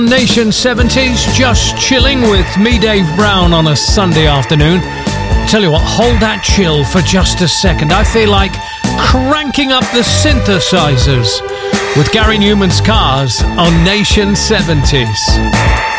Nation 70s, just chilling with me, Dave Brown, on a Sunday afternoon. Tell you what, hold that chill for just a second. I feel like cranking up the synthesizers with Gary Newman's Cars on Nation 70s.